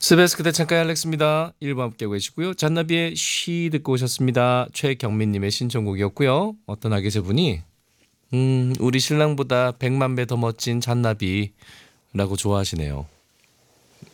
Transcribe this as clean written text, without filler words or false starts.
스베스 그대 창가의 알렉스입니다. 1부 함께 계시고요. 잔나비의 쉬 듣고 오셨습니다. 최경민님의 신청곡이었고요. 어떤 아계제분이 우리 신랑보다 100만 배 더 멋진 잔나비라고 좋아하시네요.